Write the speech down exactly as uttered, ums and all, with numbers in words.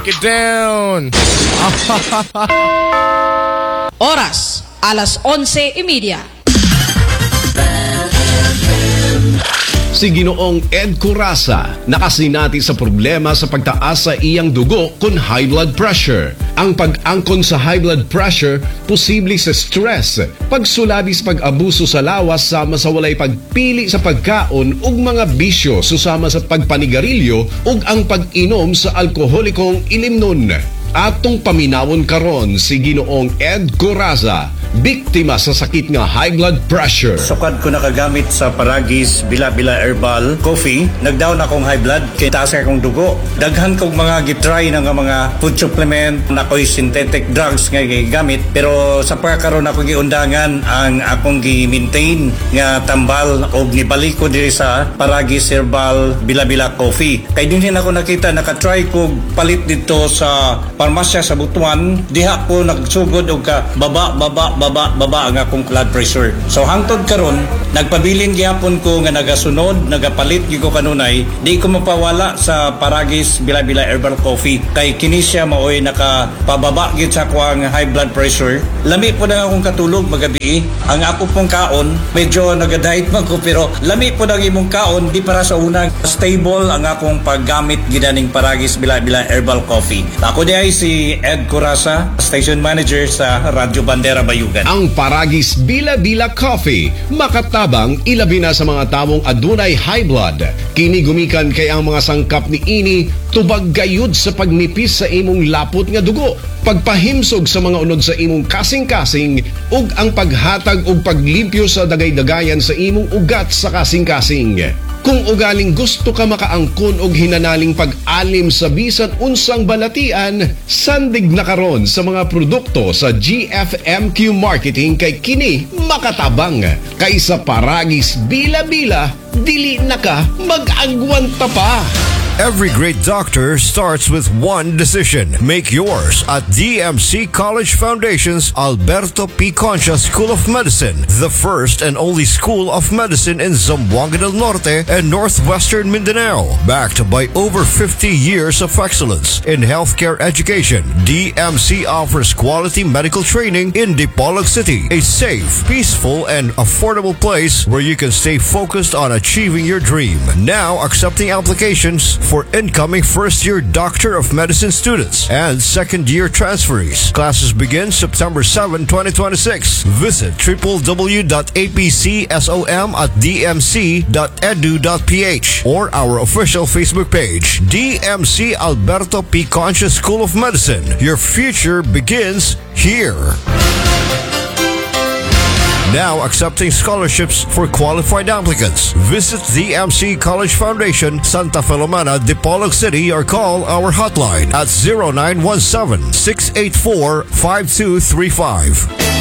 Break it down. Oras, alas onse y media. Si Ginoong Ed Curasa nakasinati sa problema sa pagtaas sa iyang dugo kung high blood pressure. Ang pag-angkon sa high blood pressure posible sa stress, pagsulabi sa pag-abuso sa lawas sama sa walay pagpili sa pagkaon ug mga bisyo susama sa pagpanigarilyo ug ang pag-inom sa alkoholikong ilimnon. Atong paminawon karon si Ginoong Ed Curasa, biktima sa sakit nga high blood pressure. Sukad ko nakagamit sa Paragis Bila-Bila Herbal Coffee, nagdaon akong high blood kay taas akong dugo. Daghan kong mga gitry ng mga food supplement, nakoy synthetic drugs nga gigamit, pero sa pagkaroon ako giundangan ang akong gi-maintain nga tambal og nibalik ko diri sa Paragis Herbal Bila-Bila Coffee. Kay dinhin ako nakita nakatry ko palit dito sa parmasya sa Butuan, diha ko nagsugod og ka baba baba baba baba ang akong blood pressure. So hangtod karon nagpabilin gyapon ko nga nagasunod, nagapalit gyud ko kanunay, di ko mapawala sa Paragis Bila-Bila Herbal Coffee kay kini siya maoy nakapababa gyud sa akong high blood pressure. Lami po na akong katulog magabi. Ang ako pong kaon medyo nagadiet man ko pero lami po nang imong kaon di para sa unang stable ang akong paggamit gidaning Paragis Bila-Bila Herbal Coffee. Ako di ay si Ed Curasa, Station Manager sa Radyo Bandera Bayugan. Ang Paragis Bila-Bila Coffee, makatabang ilabi na sa mga tamong adunay high blood. Kini gumikan kay ang mga sangkap ni ini tubag gayud sa pagnipis sa imong lapot nga dugo, pagpahimsog sa mga unod sa imong kasing-kasing ug ang paghatag ug paglimpyo sa dagay-dagayan sa imong ugat sa kasing-kasing. Kung ugaling gusto ka makaangkon og hinanaling pag-alim sa bisan unsang balatian, sandig na karon sa mga produkto sa G F M Q Marketing kay kini makatabang. Kay sa Paragis Bila-Bila, dili na ka mag-agwanta pa. Every great doctor starts with one decision. Make yours at D M C College Foundation's Alberto P. Concha School of Medicine, the first and only school of medicine in Zamboanga del Norte and northwestern Mindanao. Backed by over fifty years of excellence in healthcare education, D M C offers quality medical training in Dipolog City, a safe, peaceful, and affordable place where you can stay focused on achieving your dream. Now accepting applications for incoming first-year Doctor of Medicine students and second-year transferees. Classes begin September seventh, twenty twenty-six. Visit w w w dot a p c som at d m c dot e d u dot p h or our official Facebook page, D M C Alberto P. Concha School of Medicine. Your future begins here. Now accepting scholarships for qualified applicants. Visit D M C College Foundation, Santa Filomena, Dipolog City, or call our hotline at zero nine one seven, six eight four, five two three five.